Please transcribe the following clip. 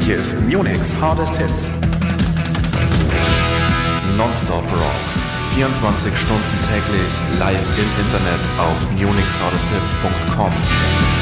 Hier ist Munichs Hardest Hits. Nonstop Rock. 24 Stunden täglich live im Internet auf munichshardesthits.com.